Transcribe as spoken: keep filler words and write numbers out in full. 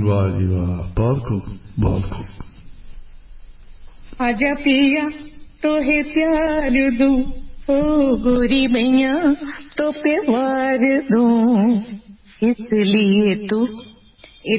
वाह जी वाह, बहुत खूब बहुत खूब। आजा पिया तो है प्यार दूं, ओ गोरी मैया तो प्यार दूं, इसलिए तू